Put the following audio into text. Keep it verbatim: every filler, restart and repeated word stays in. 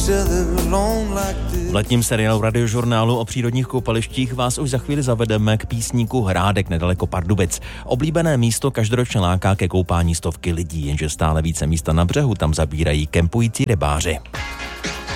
V letním seriálu Radiožurnálu o přírodních koupalištích vás už za chvíli zavedeme k písníku Hrádek nedaleko Pardubic. Oblíbené místo každoročně láká ke koupání stovky lidí, jenže stále více místa na břehu tam zabírají kempující rybáři.